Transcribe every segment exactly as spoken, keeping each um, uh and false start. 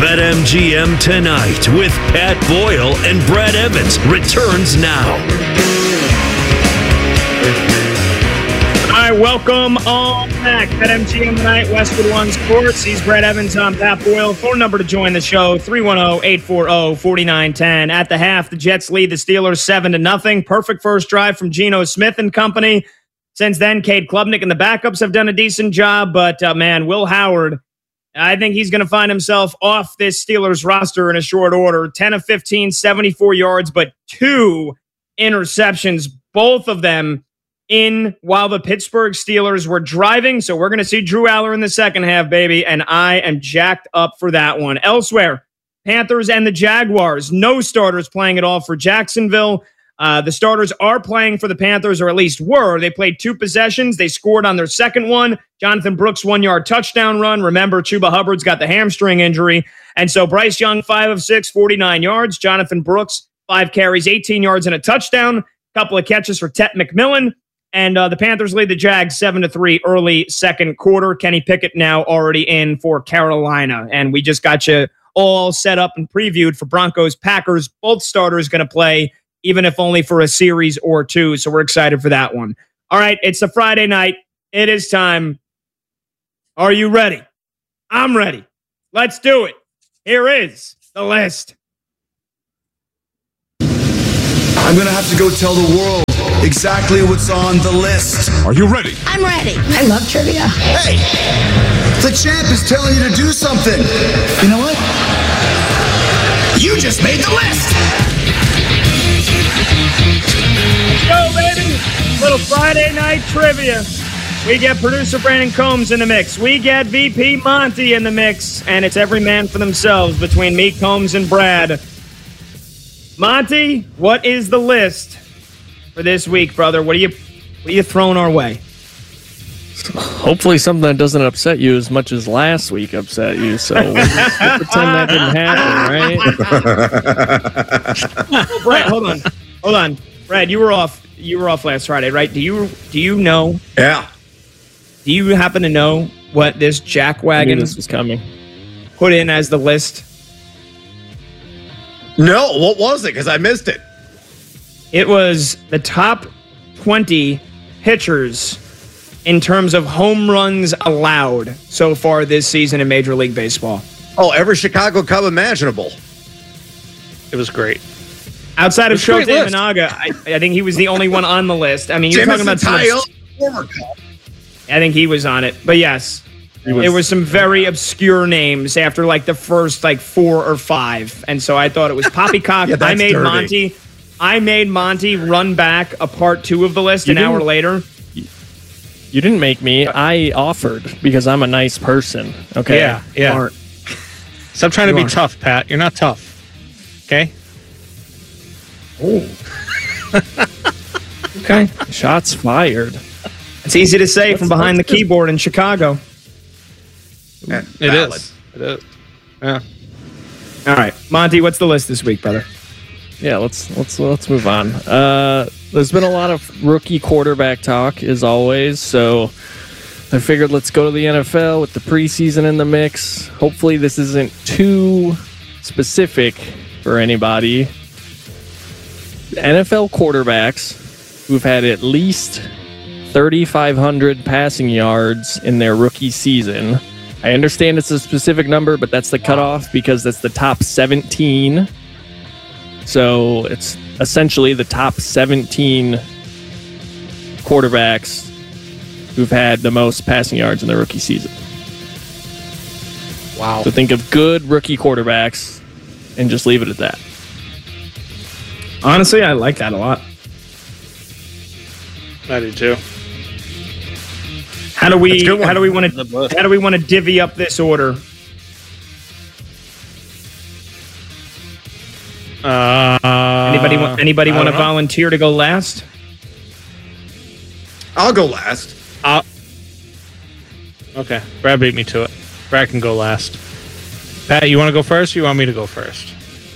BetMGM Tonight with Pat Boyle and Brad Evans returns now. All right, welcome all back. BetMGM Tonight, Westwood One Sports. He's Brad Evans. I'm Pat Boyle. Phone number to join the show, three one zero, eight four zero, four nine one zero. At the half, the Jets lead the Steelers seven to nothing. Perfect first drive from Geno Smith and company. Since then, Cade Klubnik and the backups have done a decent job, but uh, man, Will Howard, I think he's going to find himself off this Steelers roster in a short order. ten of fifteen, seventy-four yards, but two interceptions, both of them in while the Pittsburgh Steelers were driving. So we're going to see Drew Aller in the second half, baby, and I am jacked up for that one. Elsewhere, Panthers and the Jaguars, no starters playing at all for Jacksonville. Uh, the starters are playing for the Panthers, or at least were. They played two possessions. They scored on their second one. Jonathan Brooks, one-yard touchdown run. Remember, Chuba Hubbard's got the hamstring injury. And so Bryce Young, five of six, forty-nine yards. Jonathan Brooks, five carries, eighteen yards and a touchdown. A couple of catches for Tet McMillan. And uh, the Panthers lead the Jags seven to three early second quarter. Kenny Pickett now already in for Carolina. And we just got you all set up and previewed for Broncos-Packers. Both starters going to play, even if only for a series or two. So we're excited for that one. All right, it's a Friday night. It is time. Are you ready? I'm ready. Let's do it. Here is the list. I'm going to have to go tell the world exactly what's on the list. Are you ready? I'm ready. I love trivia. Hey, the champ is telling you to do something. You know what? You just made the list. Let's go, baby. Little Friday night trivia. We get producer Brandon Combs in the mix. We get V P Monty in the mix. And it's every man for themselves between me, Combs, and Brad. Monty, what is the list for this week, brother? What are you, what are you throwing our way? Hopefully something that doesn't upset you as much as last week upset you. So we'll just pretend that didn't happen, right? Oh, Brad, hold on. Hold on. Brad, you were off. You were off last Friday, right? Do you do you know? Yeah. Do you happen to know what this jackwagon this was coming put in as the list? No, what was it? Because I missed it. It was the top twenty pitchers in terms of home runs allowed so far this season in Major League Baseball. Oh, every Chicago Cub imaginable. It was great. Outside of Shohei list. Managa, I, I think he was the only one on the list. I mean, you're talking about some obs- former Cub. I think he was on it. But yes, was, there was some very obscure names after like the first like four or five. And so I thought it was poppycock. Yeah, that's I made dirty. Monty. I made Monty run back a part two of the list You an hour didn't- later. You didn't make me. I offered because I'm a nice person. Okay. Yeah, yeah. Aren't. Stop trying to You be aren't. tough, Pat. You're not tough. Okay? Oh. Okay. Shots fired. It's easy to say from behind the keyboard in Chicago. It is. It is. Yeah. All right, Monty, what's the list this week, brother? Yeah, let's let's let's move on. Uh, there's been a lot of rookie quarterback talk, as always. So I figured let's go to the N F L with the preseason in the mix. Hopefully, this isn't too specific for anybody. N F L quarterbacks who've had at least thirty-five hundred passing yards in their rookie season. I understand it's a specific number, but that's the cutoff because that's the top seventeen. So it's essentially the top seventeen quarterbacks who've had the most passing yards in their rookie season. Wow. So think of good rookie quarterbacks and just leave it at that. Honestly, I like that a lot. I do too. How do we? That's a good one. How do we want to? How do we want to divvy up this order? Uh, Anybody? Want, anybody I want to don't know. volunteer to go last? I'll go last. Uh, okay. Brad beat me to it. Brad can go last. Pat, you want to go first or you want me to go first?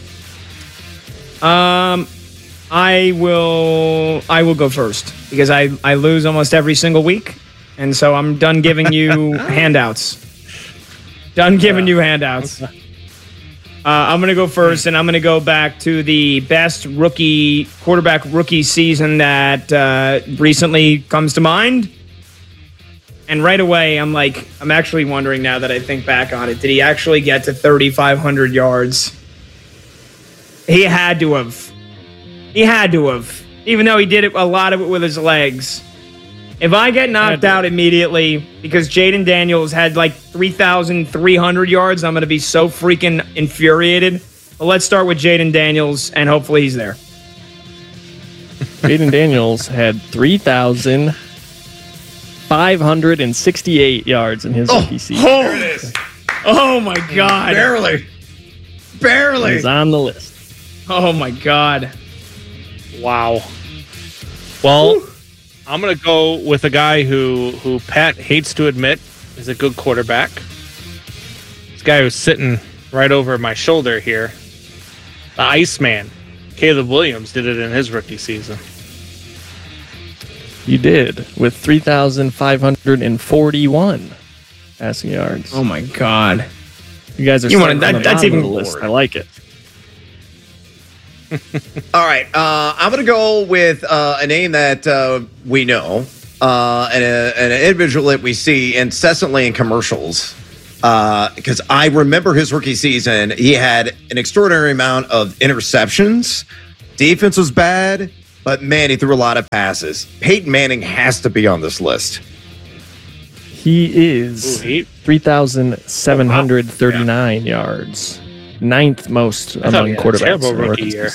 Um, I will. I will go first because I I lose almost every single week, and so I'm done giving you handouts. Done giving you handouts. Uh, I'm going to go first, and I'm going to go back to the best rookie quarterback rookie season that uh, recently comes to mind. And right away, I'm like, I'm actually wondering now that I think back on it, did he actually get to thirty-five hundred yards? He had to have. He had to have. Even though he did it, a lot of it with his legs. If I get knocked out immediately because Jaden Daniels had like three thousand three hundred yards, I'm going to be so freaking infuriated. But let's start with Jaden Daniels, and hopefully he's there. Jaden Daniels had three thousand five hundred sixty-eight yards in his Oh, rookie season. there it is. Oh, my God. Barely. Barely. He's on the list. Oh, my God. Wow. Well, Ooh. I'm going to go with a guy who, who Pat hates to admit is a good quarterback. This guy who's sitting right over my shoulder here. The Iceman. Caleb Williams did it in his rookie season. You did, with three thousand five hundred forty-one passing yards. Oh, my God. You guys are you starting wanna, that, that's even the list. I like it. All right. Uh, I'm going to go with uh, a name that uh, we know uh, and, a, and an individual that we see incessantly in commercials. Because uh, I remember his rookie season, he had an extraordinary amount of interceptions. Defense was bad, but man, he threw a lot of passes. Peyton Manning has to be on this list. He is Ooh, three thousand seven hundred thirty-nine yeah. yards. Ninth most among quarterbacks. Terrible rookie year.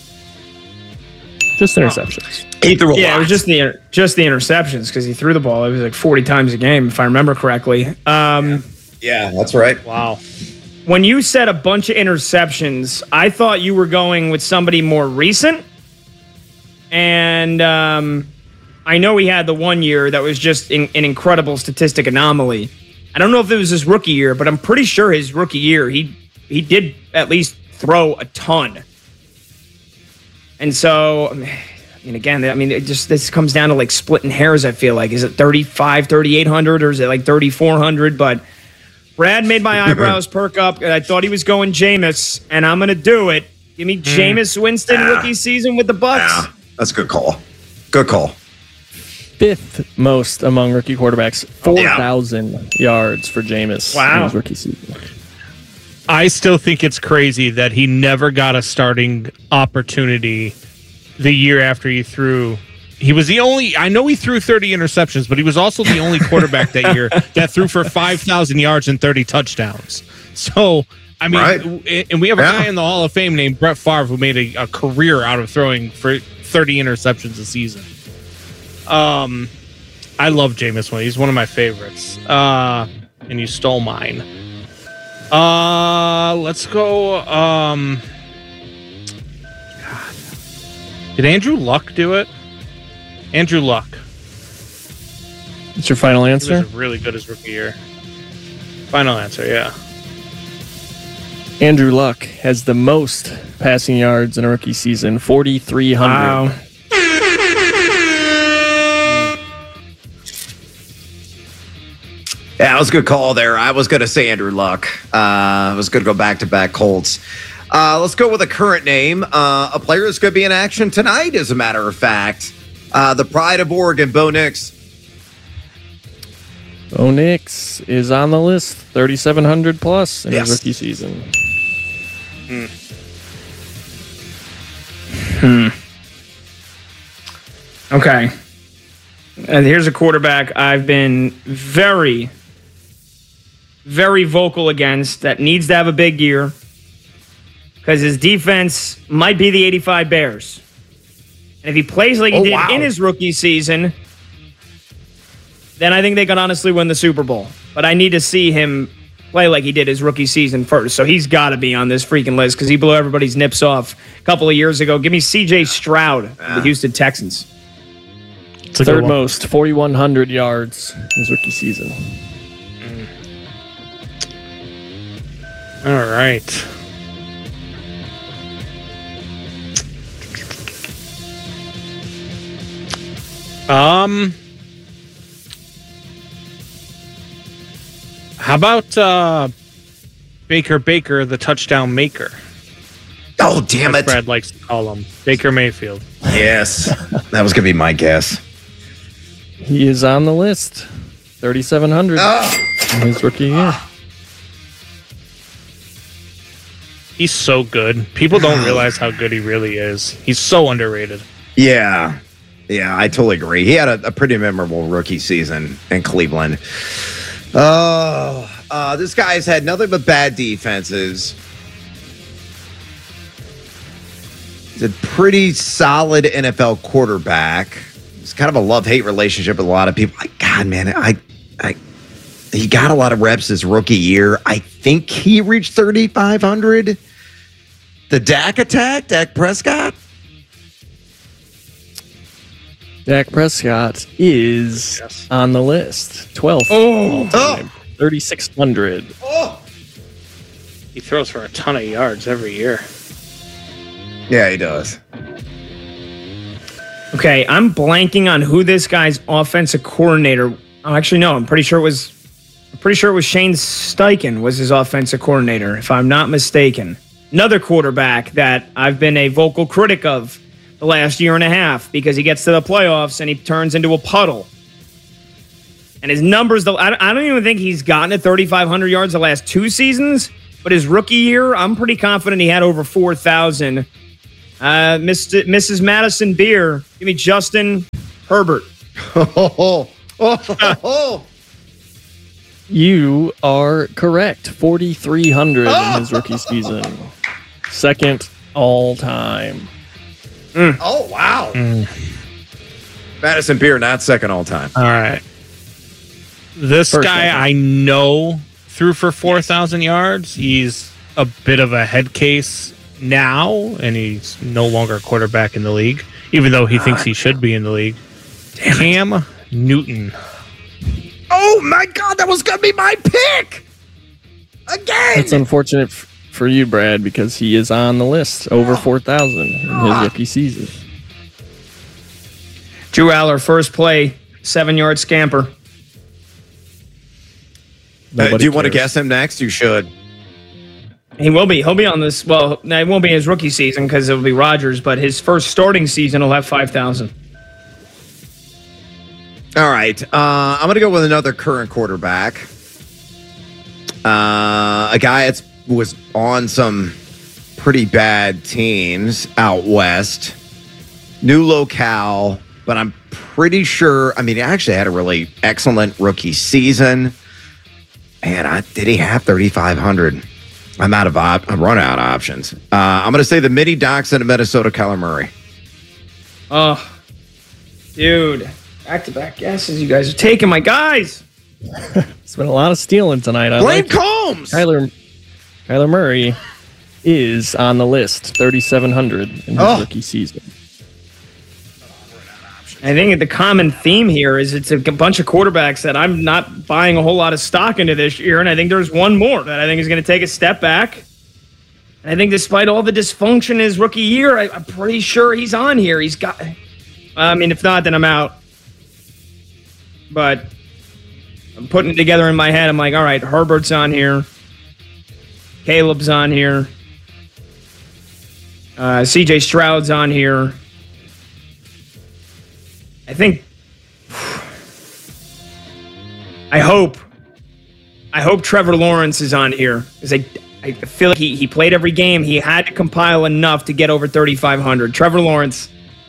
Just interceptions. He threw a yeah, lot. it was just the just the interceptions because he threw the ball. It was like forty times a game, if I remember correctly. Um, yeah. yeah, that's right. Wow. When you said a bunch of interceptions, I thought you were going with somebody more recent. And um, I know he had the one year that was just in, an incredible statistic anomaly. I don't know if it was his rookie year, but I'm pretty sure his rookie year, he he did at least throw a ton. And so, I mean, again, I mean, it just this comes down to like splitting hairs, I feel like. Is it thirty-five, thirty-eight hundred, or is it like thirty-four hundred? But Brad made my eyebrows perk up, and I thought he was going Jameis, and I'm going to do it. Give me Jameis Winston Ah. rookie season with the Bucks. Yeah, that's a good call. Good call. Fifth most among rookie quarterbacks, four thousand yeah. yards for Jameis wow. in his rookie season. I still think it's crazy that he never got a starting opportunity the year after he threw. He was the only, I know he threw thirty interceptions, but he was also the only quarterback that year that threw for five thousand yards and thirty touchdowns. So, I mean, right. and we have a yeah. guy in the Hall of Fame named Brett Favre who made a, a career out of throwing for thirty interceptions a season. Um, I love Jameis Winston. He's one of my favorites. Uh, and you stole mine. Uh, let's go. Um, God. Did Andrew Luck do it? Andrew Luck. It's your final answer? He was really good his rookie year. Final answer, yeah. Andrew Luck has the most passing yards in a rookie season, forty-three hundred. Wow. Yeah, that was a good call there. I was going to say Andrew Luck. Uh, I was going to go back-to-back Colts. Uh, let's go with a current name. Uh, a player that's going to be in action tonight, as a matter of fact. Uh, the pride of Oregon, Bo Nix. Bo Nix is on the list, thirty-seven hundred plus in yes. his rookie season. Hmm. Hmm. Okay. And here's a quarterback I've been very, very vocal against that needs to have a big year because his defense might be the eighty-five Bears. And if he plays like he oh, did wow. in his rookie season, then I think they can honestly win the Super Bowl. But I need to see him play like he did his rookie season first. So he's got to be on this freaking list because he blew everybody's nips off a couple of years ago. Give me C J Stroud of the Houston Texans. Third most, forty-one hundred yards in his rookie season. Mm. All right. Um, how about uh, Baker Baker, the touchdown maker. Oh, damn As it. Brad likes to call him. Baker Mayfield. Yes. That was going to be my guess. He is on the list. thirty-seven hundred Oh. in his rookie year. He's so good. People don't realize how good he really is. He's so underrated. Yeah. Yeah, I totally agree. He had a, a pretty memorable rookie season in Cleveland. Oh, uh, this guy's had nothing but bad defenses. He's a pretty solid N F L quarterback. It's kind of a love-hate relationship with a lot of people. Like, God, man, I, I, he got a lot of reps his rookie year. I think he reached thirty-five hundred. The Dak attack, Dak Prescott. Dak Prescott is Yes. on the list. twelfth. Oh. Oh. thirty-six hundred. Oh. He throws for a ton of yards every year. Yeah, he does. Okay, I'm blanking on who this guy's offensive coordinator. Oh, actually, no. I'm pretty sure it was. I'm pretty sure it was Shane Steichen was his offensive coordinator, if I'm not mistaken. Another quarterback that I've been a vocal critic of the last year and a half because he gets to the playoffs and he turns into a puddle. And his numbers, though, I I don't even think he's gotten to thirty-five hundred yards the last two seasons. But his rookie year, I'm pretty confident he had over four thousand. Uh, Mister Missus Madison Beer, give me Justin Herbert. Oh, oh, oh. You are correct. forty-three hundred in his rookie season. Second all time. Oh, wow. Madison Beer, not second all time. All right. This First guy one. I know threw for four thousand yards. He's a bit of a head case now, and he's no longer a quarterback in the league, even though he thinks he should be in the league. Cam Newton. Oh, my God. That was going to be my pick. Again. That's unfortunate f- for you, Brad, because he is on the list. Over four thousand in his rookie season. Drew Aller, first play, seven-yard scamper. Uh, Nobody do you want to cares. guess him next? You should. He will be. He'll be on this. Well, no, it won't be his rookie season because it'll be Rodgers, but his first starting season will have five thousand. All right. Uh, I'm going to go with another current quarterback. Uh, a guy that was on some pretty bad teams out west. New locale, but I'm pretty sure. I mean, he actually had a really excellent rookie season. Man, I, did he have thirty-five hundred? I'm out of op- I'm running out of options. Uh, I'm going to say the mini Dachshund of Minnesota, Kyler Murray. Oh, dude. Back-to-back guesses. You guys are taking my guys. It's been a lot of stealing tonight. I Blaine like it. Combs. Kyler, Kyler Murray is on the list. thirty-seven hundred in his Oh. rookie season. I think the common theme here is it's a bunch of quarterbacks that I'm not buying a whole lot of stock into this year, and I think there's one more that I think is going to take a step back. And I think despite all the dysfunction in his rookie year, I, I'm pretty sure he's on here. He's got. I mean, if not, then I'm out. But I'm putting it together in my head. I'm like, all right, Herbert's on here. Caleb's on here. Uh, C J Stroud's on here. I think. I hope. I hope Trevor Lawrence is on here because I, I feel like he, he played every game. He had to compile enough to get over thirty-five hundred. Trevor Lawrence.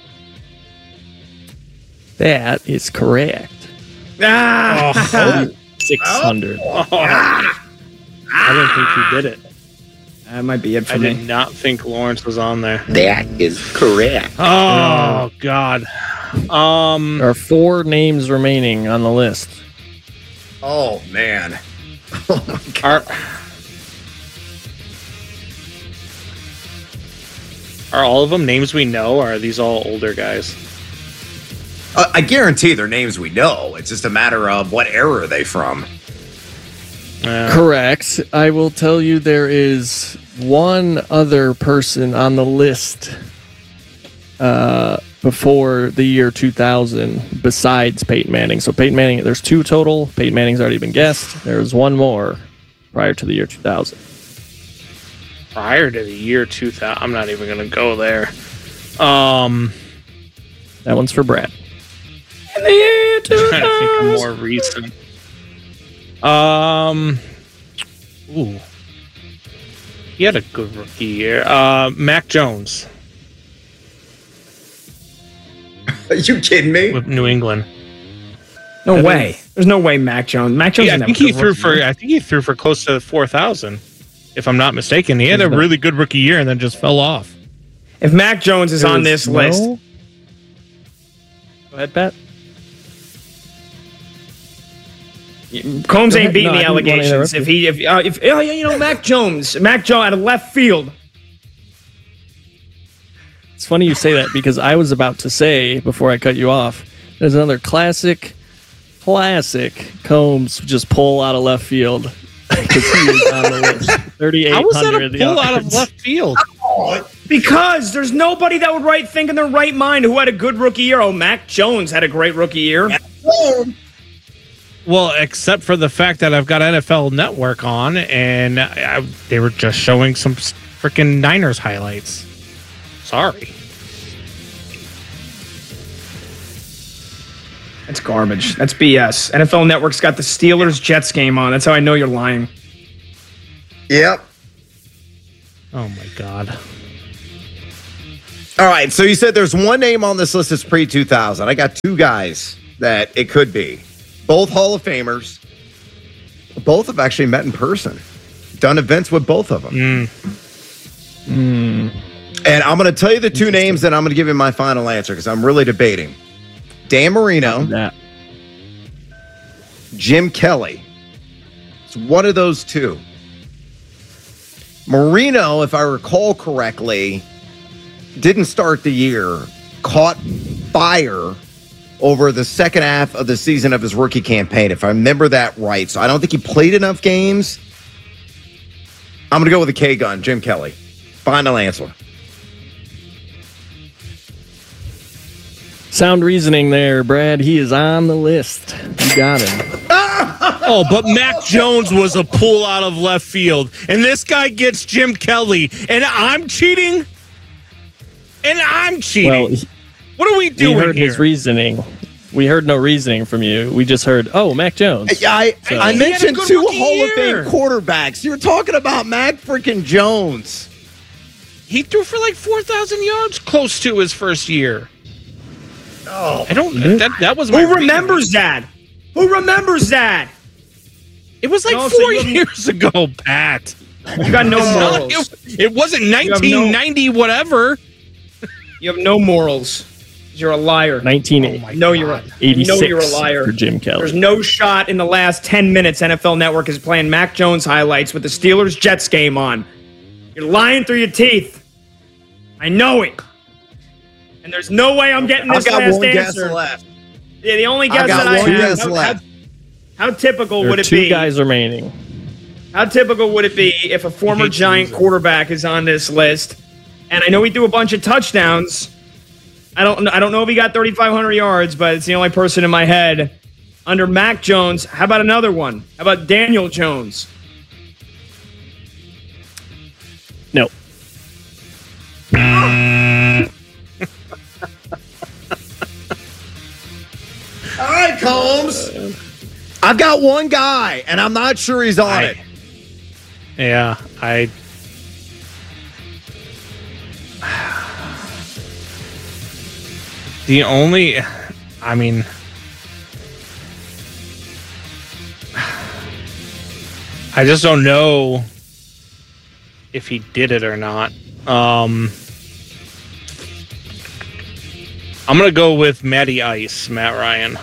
That is correct. Ah! six hundred. I didn't think he did it. That might be it for I me. did not think Lawrence was on there. That is correct. Oh, God. Um, There are four names remaining on the list. Oh, man. Oh, my God. are, are all of them names we know, or are these all older guys? Uh, I guarantee their names we know. It's just a matter of what era are they from. Uh, Correct. I will tell you there is one other person on the list uh, before the year two thousand besides Peyton Manning. So Peyton Manning, there's two total. Peyton Manning's already been guessed. There's one more prior to the year two thousand. prior to the year two thousand. I'm not even going to go there. Um, That one's for Brad. In the year I'm trying to think of two thousand. more recent. Um, ooh, he had a good rookie year. Uh, Mac Jones Are you kidding me? with New England. No way. There's no way Mac Jones. Mac Jones. Yeah, I didn't think have a he good threw rookie for. year. I think he threw for close to four thousand, if I'm not mistaken. He had a really good rookie year and then just fell off. If Mac Jones is on this There's list, no- Go ahead, Pat. Combs Go ain't ahead. beating No, the I didn't wanna allegations. interrupt If he, if, uh, if oh, yeah, you know, Mac Jones, Mac Jones out of left field. It's funny you say that because I was about to say before I cut you off. There's another classic, classic Combs just pull out of left field because he is on the list. thirty-eight How was that a hundred pull out of yards. left field? Because there's nobody that would right think in their right mind who had a good rookie year. Oh, Mac Jones had a great rookie year. Well, except for the fact that I've got N F L Network on, and I, they were just showing some freaking Niners highlights. Sorry. That's garbage. That's B S. N F L Network's got the Steelers Jets game on. That's how I know you're lying. Yep. Oh my God. All right, so you said there's one name on this list that's pre two thousand. I got two guys that it could be. Both Hall of Famers. Both have actually met in person. Done events with both of them. Mm. And I'm going to tell you the two names, and I'm going to give you my final answer because I'm really debating. Dan Marino, That. Jim Kelly. It's one of those two. Marino, if I recall correctly, didn't start the year, caught fire over the second half of the season of his rookie campaign, if I remember that right. So I don't think he played enough games. I'm going to go with the K-Gun, Jim Kelly. Final answer. Sound reasoning there, Brad. He is on the list. You got him. Oh, but Mac Jones was a pull out of left field, and this guy gets Jim Kelly, and I'm cheating? And I'm cheating. Well, he, what are we we doing heard here? his reasoning. We heard no reasoning from you. We just heard, oh, Mac Jones. I, So- I He had a mentioned good two rookie Hall year. of Fame quarterbacks. You're talking about Mac freaking Jones. He threw for like four thousand yards close to his first year. Oh, I don't. That, that was my Who reading. remembers that? Who remembers that? It was like No, so four you have- years ago, Pat. You got no It's not- morals. it, it wasn't have no- nineteen ninety, whatever. You have no morals. You're a liar. nineteen No, you're a, eighty-six no, you're a liar. for Jim Kelly. There's no shot in the last ten minutes N F L Network is playing Mac Jones highlights with the Steelers Jets game on. You're lying through your teeth. I know it. And there's no way I'm getting I've this got last one guess answer. left. Yeah, the only I've guess got that I one have. guess How, left. how, how typical There would are it two be? guys remaining. How typical would it be if a former hates Giant losing. quarterback is on this list? And I know he threw a bunch of touchdowns. I don't I don't know if he got thirty-five hundred yards, but it's the only person in my head. Under Mac Jones, how about another one? How about Daniel Jones? No. All right, Combs. I've got one guy, and I'm not sure he's on I- it. Yeah, I. The only, I mean, I just don't know if he did it or not. Um, I'm gonna go with Matty Ice, Matt Ryan.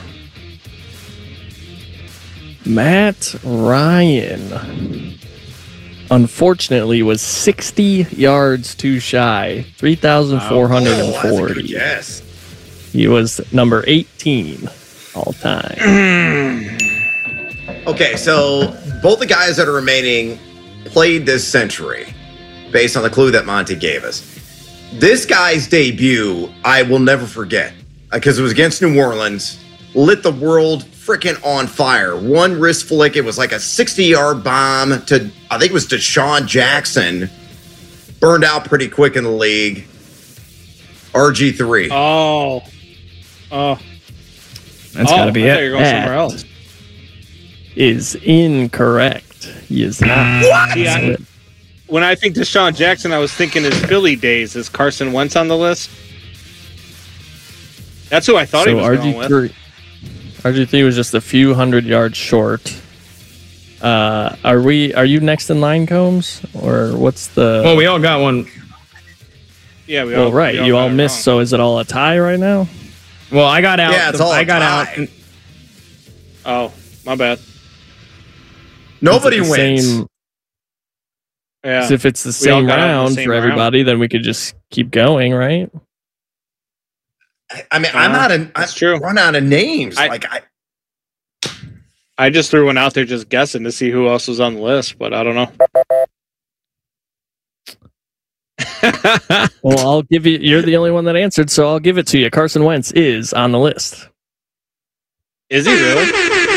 Matt Ryan, unfortunately, was sixty yards too shy. three thousand four hundred forty. Yes. He was number eighteen all time. Okay, so both the guys that are remaining played this century based on the clue that Monty gave us. This guy's debut, I will never forget because it was against New Orleans, lit the world freaking on fire. One wrist flick, it was like a sixty-yard bomb to, I think it was Deshaun Jackson, burned out pretty quick in the league. R G three. Oh. Oh. That's oh, got to be I thought it. you were going That somewhere else. Is incorrect. He is not. What? See, I, when I think Deshaun Jackson, I was thinking his Philly days. Is Carson Wentz on the list? That's who I thought so he was R going G with. three, R G three was just a few hundred yards short. Uh, are we? Are you next in line, Combs, or what's the? Well, we all got one. Yeah, we well, all right. we You all got it missed. wrong. So is it all a tie right now? Well, I got out. Yeah, it's all I a got tie. out. and- Oh, my bad. Nobody Is it the wins. Same, Yeah. 'cause if it's the We all same got out in the round same for round. everybody, then we could just keep going, right? I- I mean, I'm Uh, out of. that's I true. Run out of names. I- like I. I just threw one out there just guessing to see who else was on the list, but I don't know. Well, I'll give you. You're the only one that answered, so I'll give it to you. Carson Wentz is on the list. Is he really?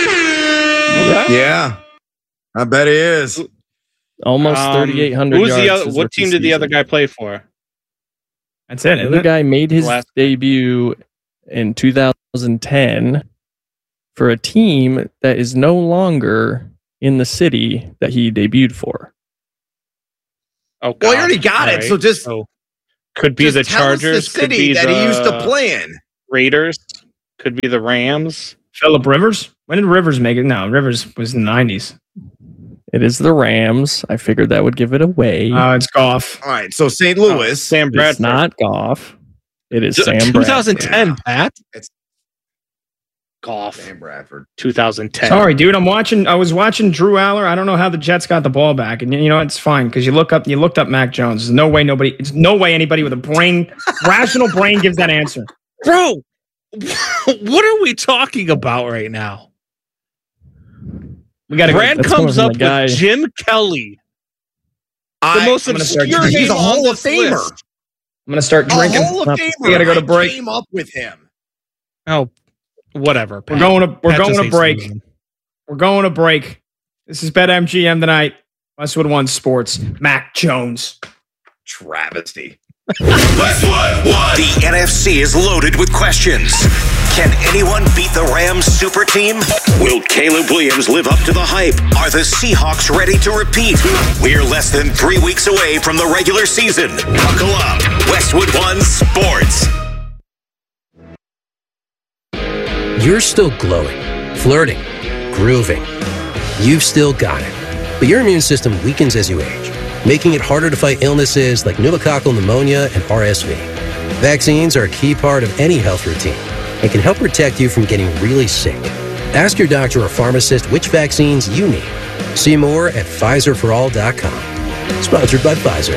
Yeah, I bet he is. Almost Um, thirty-eight hundred Who's yards. the other? his What rookie team did the other season. guy play for? That's it. The Isn't other it? guy made his Last- debut in two thousand ten for a team that is no longer in the city that he debuted for. Oh, Well, he God. already got All it. right. So just, So, could be just the tell us uh, Chargers. the could be city that he used to the play in. Raiders. Could be the Rams. Philip Rivers. When did Rivers make it? No, Rivers was in the nineties. It is the Rams. I figured that would give it away. Uh, it's Goff. All right, so Saint Oh, Louis. Sam it's Bradford. not Goff. It is D- Sam twenty ten, Yeah. Pat. It's- Golf. Sam Bradford. twenty ten. Sorry, dude. I'm watching. I was watching Drew Aller. I don't know how the Jets got the ball back, and you know it's fine because you look up. You looked up Mac Jones. There's no way nobody. It's no way anybody with a brain, rational brain, gives that answer. Bro, what are we talking about right now? We got to. Brad that's comes coming up from the guy- with Jim Kelly, the I- most I'm gonna obscure start- name he's a on Hall of this Famer. list. I'm gonna start A drinking. Hall of Not- Famer. we gotta go to I break. Came up with him. Oh, whatever. We're Pat. going to. We're Pat going just to needs break. move on. We're going to break. This is BetMGM tonight. Westwood One Sports. Mac Jones. Travesty. The N F C is loaded with questions. Can anyone beat the Rams super team? Will Caleb Williams live up to the hype? Are the Seahawks ready to repeat? We're less than three weeks away from the regular season. Buckle up. Westwood One Sports. You're still glowing, flirting, grooving. You've still got it. But your immune system weakens as you age, making it harder to fight illnesses like pneumococcal pneumonia and R S V. Vaccines are a key part of any health routine and can help protect you from getting really sick. Ask your doctor or pharmacist which vaccines you need. See more at Pfizer for all dot com. Sponsored by Pfizer.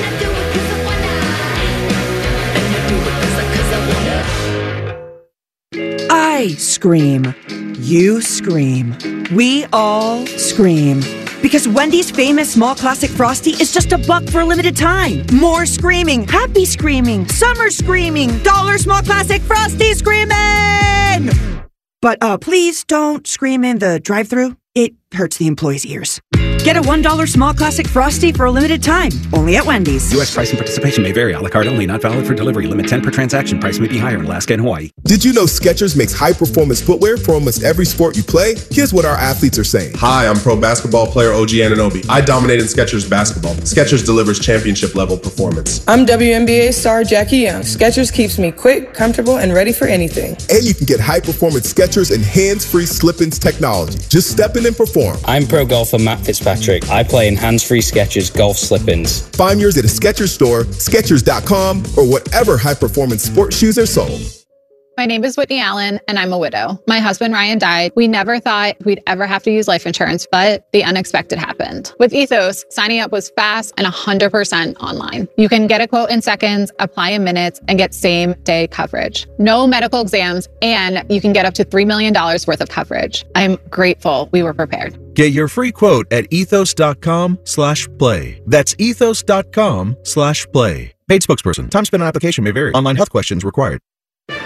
I scream. You scream. We all scream. Because Wendy's famous small classic Frosty is just a buck for a limited time. More screaming, happy screaming, summer screaming, dollar small classic Frosty screaming! But uh, please don't scream in the drive-thru. It hurts the employees' ears. Get a one dollar small classic Frosty for a limited time. Only at Wendy's. U S price and participation may vary. A la carte only. Not valid for delivery. Limit ten per transaction. Price may be higher in Alaska and Hawaii. Did you know Skechers makes high-performance footwear for almost every sport you play? Here's what our athletes are saying. Hi, I'm pro basketball player O G Anunoby. I dominate in Skechers basketball. Skechers delivers championship-level performance. I'm W N B A star Jackie Young. Skechers keeps me quick, comfortable, and ready for anything. And you can get high-performance Skechers and hands-free slip-ins technology. Just step in and perform. I'm pro golfer Matt Fitzpatrick. I play in hands-free Skechers golf slip-ins. Find yours at a Skechers store, Skechers dot com, or whatever high-performance sports shoes are sold. My name is Whitney Allen, and I'm a widow. My husband, Ryan, died. We never thought we'd ever have to use life insurance, but the unexpected happened. With Ethos, signing up was fast and one hundred percent online. You can get a quote in seconds, apply in minutes, and get same-day coverage. No medical exams, and you can get up to three million dollars worth of coverage. I'm grateful we were prepared. Get your free quote at ethos.com slash play. That's ethos.com slash play. Paid spokesperson. Time spent on application may vary. Online health questions required.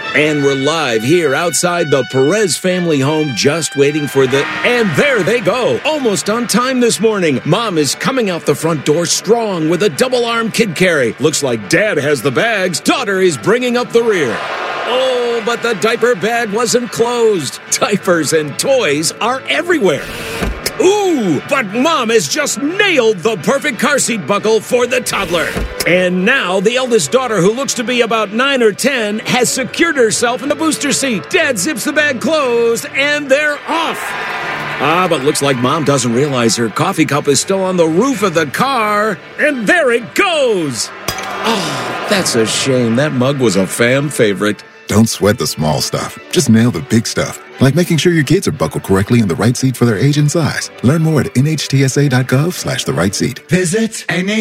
And we're live here outside the Perez family home, just waiting for the... And there they go, almost on time this morning. Mom is coming out the front door strong with a double-arm kid carry. Looks like Dad has the bags. Daughter is bringing up the rear. Oh, but the diaper bag wasn't closed. Diapers and toys are everywhere. Ooh, but Mom has just nailed the perfect car seat buckle for the toddler. And now the eldest daughter, who looks to be about nine or ten, has secured herself in the booster seat. Dad zips the bag closed, and they're off. Ah, but looks like Mom doesn't realize her coffee cup is still on the roof of the car. And there it goes. Oh, that's a shame. That mug was a fam favorite. Don't sweat the small stuff. Just nail the big stuff. Like making sure your kids are buckled correctly in the right seat for their age and size. Learn more at nhtsa.gov slash the right seat. Visit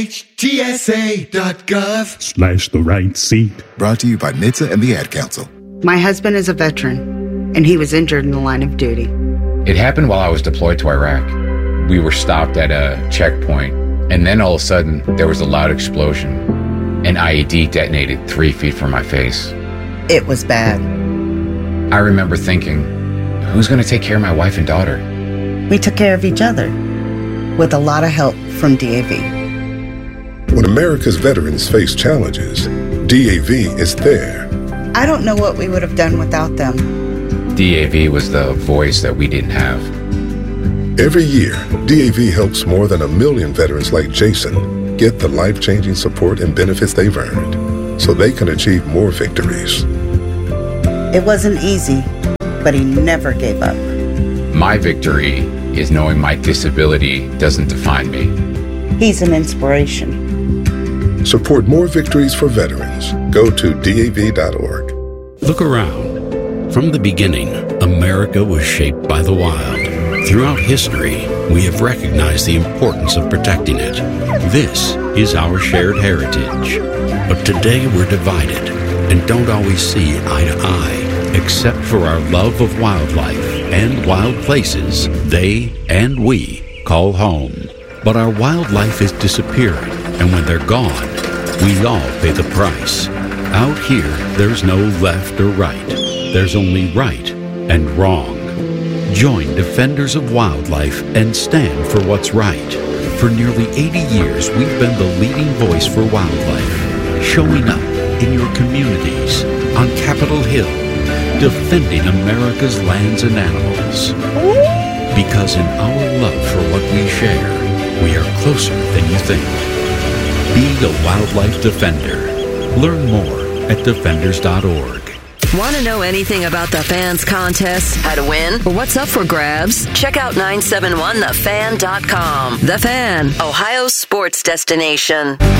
nhtsa.gov Slash the right seat. Brought to you by N H T S A and the Ad Council. My husband is a veteran, and he was injured in the line of duty. It happened while I was deployed to Iraq. We were stopped at a checkpoint, and then all of a sudden, there was a loud explosion. An I E D detonated three feet from my face. It was bad. I remember thinking, who's going to take care of my wife and daughter? We took care of each other, with a lot of help from D A V. When America's veterans face challenges, D A V is there. I don't know what we would have done without them. D A V was the voice that we didn't have. Every year, D A V helps more than a million veterans like Jason get the life-changing support and benefits they've earned, so they can achieve more victories. It wasn't easy, but he never gave up. My victory is knowing my disability doesn't define me. He's an inspiration. Support more victories for veterans. Go to D A V dot org. Look around. From the beginning, America was shaped by the wild. Throughout history, we have recognized the importance of protecting it. This is our shared heritage. But today we're divided and don't always see eye to eye, except for our love of wildlife and wild places they and we call home. But our wildlife is disappearing, and when they're gone, we all pay the price. Out here, there's no left or right. There's only right and wrong. Join Defenders of Wildlife and stand for what's right. For nearly eighty years, we've been the leading voice for wildlife, showing up in your communities, on Capitol Hill, defending America's lands and animals. Because in our love for what we share, we are closer than you think. Be a wildlife defender. Learn more at defenders dot org. Want to know anything about the Fans contest, how to win, or what's up for grabs? Check out nine seven one the fan dot com. The Fan, Ohio's sports destination.